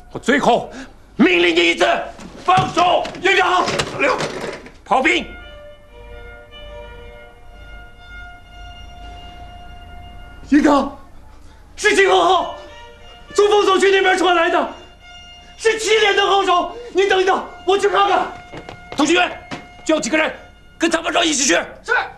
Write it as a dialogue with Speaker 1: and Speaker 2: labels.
Speaker 1: 我最后命令你一次，放手！营长，炮兵。 营长，是秦恒浩从凤总区那边传来的，是7连的号手。您等一等，我去看看。同学们，叫几个人跟参谋长一起去。
Speaker 2: 是。